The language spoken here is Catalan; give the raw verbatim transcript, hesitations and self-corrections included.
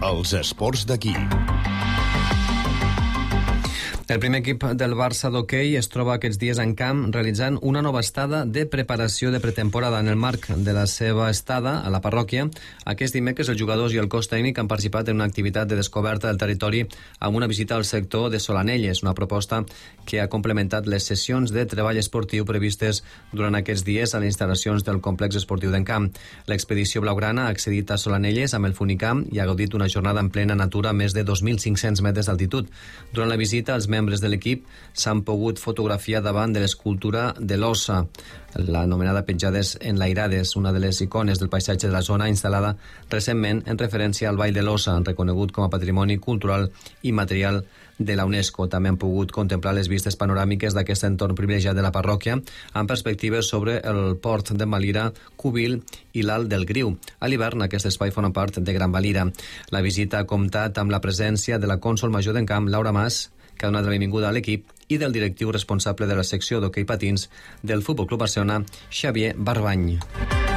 Els esports d'aquí. El primer equip del Barça d'hoquei es troba aquests dies en camp realitzant una nova estada de preparació de pretemporada. En el marc de la seva estada a la parròquia, aquest dimecres els jugadors i el cos tècnic han participat en una activitat de descoberta del territori amb una visita al sector de Solanelles, una proposta que ha complementat les sessions de treball esportiu previstes durant aquests dies a les instal·lacions del complex esportiu d'Encamp. L'expedició blaugrana ha accedit a Solanelles amb el Funicamp i ha gaudit una jornada en plena natura a més de dos mil cinc-cents metres d'altitud. Durant la visita, els membres de l'equip s'han pogut fotografiar davant de l'escultura de l'Ossa, l'anomenada Petjades enlairades, una de les icones del paisatge de la zona instal·lada recentment en referència al Vall de l'Ossa, reconegut com a Patrimoni Cultural i Material de la UNESCO. També han pogut contemplar les vistes panoràmiques d'aquest entorn privilegiat de la parròquia amb perspectives sobre el port de Valira, Cubil i l'Alt del Griu. A l'hivern, aquest espai forma part de Gran Valira. La visita ha comptat amb la presència de la cònsol major d'Encamp, Laura Mas, que ha donat la benvinguda a l'equip, i del directiu responsable de la secció d'hoquei patins del Futbol Club Barcelona, Xavier Barbany.